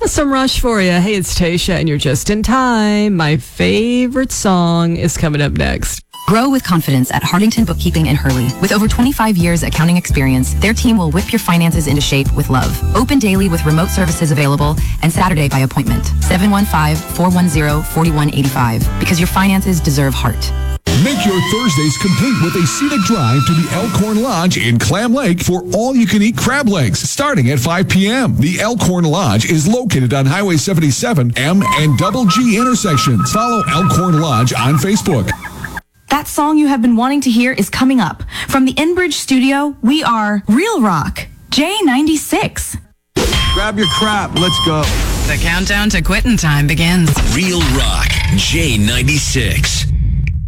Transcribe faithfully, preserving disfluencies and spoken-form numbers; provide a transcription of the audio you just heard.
some Rush for you. Hey, it's Tasha, and you're just in time. My favorite song is coming up next. Grow with confidence at Hardington Bookkeeping in Hurley. With over twenty-five years accounting experience, their team will whip your finances into shape with love. Open daily with remote services available and Saturday by appointment. seven one five, four one zero, four one eight five. Because your finances deserve heart. Make your Thursdays complete with a scenic drive to the Elkhorn Lodge in Clam Lake for all-you-can-eat crab legs starting at five p.m. The Elkhorn Lodge is located on Highway seventy-seven, M and Double G intersections. Follow Elkhorn Lodge on Facebook. That song you have been wanting to hear is coming up. From the Enbridge studio, we are Real Rock, J ninety-six. Grab your crap, let's go. The countdown to quitting time begins. Real Rock, J ninety-six.